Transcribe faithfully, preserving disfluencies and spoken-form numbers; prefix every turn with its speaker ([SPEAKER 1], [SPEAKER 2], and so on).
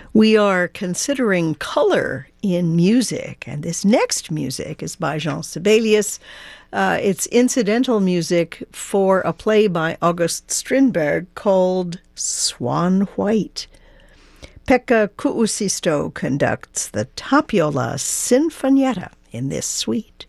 [SPEAKER 1] We are considering color in music, and this next music is by Jean Sibelius. Uh, it's incidental music for a play by August Strindberg called Swan White. Pekka Kuusisto conducts the Tapiola Sinfonietta in this suite.